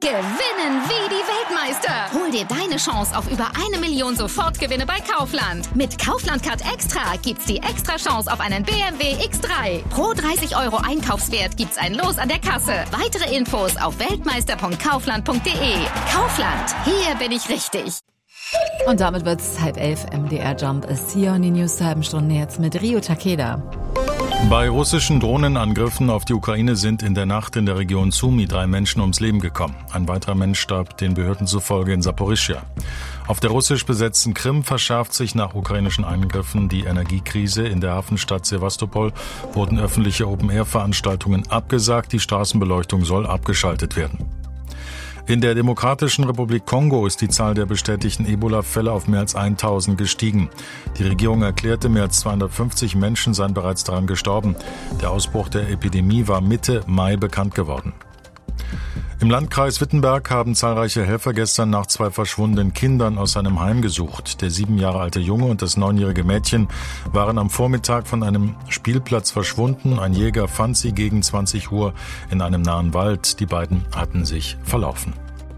Gewinnen wie die Weltmeister. Hol dir deine Chance auf über 1 Million Sofortgewinne bei Kaufland. Mit Kaufland Card Extra gibt's die extra Chance auf einen BMW X3. Pro 30 € Einkaufswert gibt's ein Los an der Kasse. Weitere Infos auf weltmeister.kaufland.de. Kaufland, hier bin ich richtig. Und damit wird's 10:30. MDR Jump ist hier und die News zur halben Stunde jetzt mit Rio Takeda. Bei russischen Drohnenangriffen auf die Ukraine sind in der Nacht in der Region Sumy 3 Menschen ums Leben gekommen. Ein weiterer Mensch starb den Behörden zufolge in Saporischschja. Auf der russisch besetzten Krim verschärft sich nach ukrainischen Angriffen die Energiekrise. In der Hafenstadt Sewastopol wurden öffentliche Open-Air-Veranstaltungen abgesagt. Die Straßenbeleuchtung soll abgeschaltet werden. In der Demokratischen Republik Kongo ist die Zahl der bestätigten Ebola-Fälle auf mehr als 1000 gestiegen. Die Regierung erklärte, mehr als 250 Menschen seien bereits daran gestorben. Der Ausbruch der Epidemie war Mitte Mai bekannt geworden. Im Landkreis Wittenberg haben zahlreiche Helfer gestern nach 2 verschwundenen Kindern aus einem Heim gesucht. Der 7 Jahre alte Junge und das 9-jährige Mädchen waren am Vormittag von einem Spielplatz verschwunden. Ein Jäger fand sie gegen 20 Uhr in einem nahen Wald. Die beiden hatten sich verlaufen.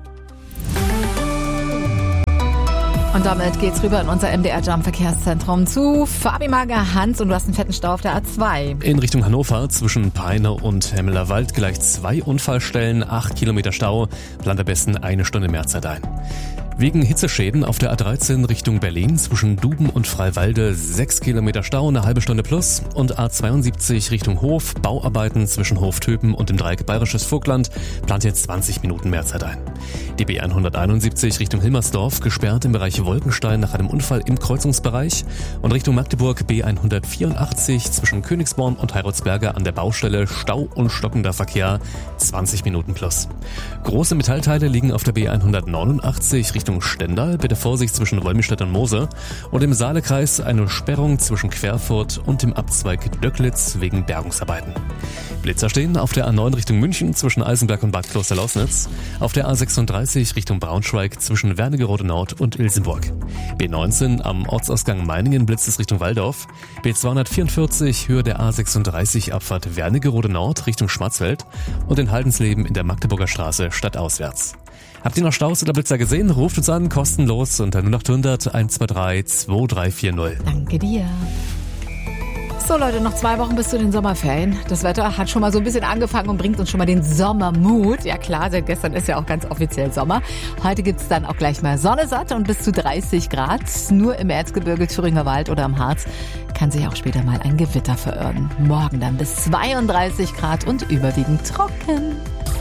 Und damit geht's rüber in unser MDR Jump Verkehrszentrum zu Fabi Mager, Hans, und du hast einen fetten Stau auf der A2. In Richtung Hannover zwischen Peine und Hemmelerwald gleich 2 Unfallstellen, 8 Kilometer Stau, plant am besten 1 Stunde mehr Zeit ein. Wegen Hitzeschäden auf der A13 Richtung Berlin zwischen Duben und Freiwalde 6 Kilometer Stau, eine halbe Stunde plus, und A72 Richtung Hof, Bauarbeiten zwischen Hoftöpen und dem Dreieck Bayerisches Vogtland, plant jetzt 20 Minuten mehr Zeit ein. Die B171 Richtung Hilmersdorf gesperrt im Bereich Wolkenstein nach einem Unfall im Kreuzungsbereich, und Richtung Magdeburg B184 zwischen Königsborn und Heiratsberger an der Baustelle Stau und stockender Verkehr, 20 Minuten plus. Große Metallteile liegen auf der B189 Richtung Stendal, bitte Vorsicht zwischen Wolmirstedt und Moose, und im Saalekreis eine Sperrung zwischen Querfurt und dem Abzweig Döcklitz wegen Bergungsarbeiten. Blitzer stehen auf der A9 Richtung München zwischen Eisenberg und Bad Kloster-Lausnitz, auf der A36 Richtung Braunschweig zwischen Wernigerode Nord und Ilsenburg. B19 am Ortsausgang Meiningen blitzt es Richtung Walldorf, B244 Höhe der A36 Abfahrt Wernigerode Nord Richtung Schwarzwald und in Haldensleben in der Magdeburger Straße stadtauswärts. Habt ihr noch Staus oder Blitzer gesehen? Ruft uns an, kostenlos, unter 0800 123 2340. Danke dir. So Leute, noch 2 Wochen bis zu den Sommerferien. Das Wetter hat schon mal so ein bisschen angefangen und bringt uns schon mal den Sommermut. Ja klar, seit gestern ist ja auch ganz offiziell Sommer. Heute gibt's dann auch gleich mal Sonne satt und bis zu 30 Grad. Nur im Erzgebirge, Thüringer Wald oder am Harz kann sich auch später mal ein Gewitter verirren. Morgen dann bis 32 Grad und überwiegend trocken.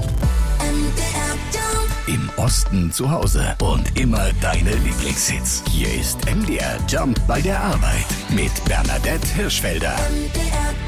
Im Osten zu Hause und immer deine Lieblingshits. Hier ist MDR Jump bei der Arbeit mit Bernadette Hirschfelder.